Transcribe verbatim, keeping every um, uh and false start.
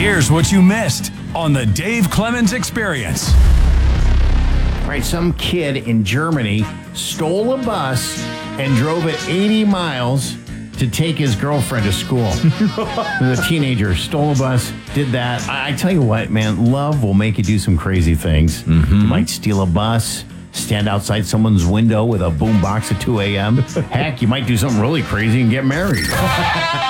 Here's what you missed on the Dave Clemens Experience. All right, some kid in Germany stole a bus and drove it eighty miles to take his girlfriend to school. The teenager stole a bus, did that. I, I tell you what, man, love will make you do some crazy things. Mm-hmm. You might steal a bus, stand outside someone's window with a boombox at two a.m. Heck, you might do something really crazy and get married.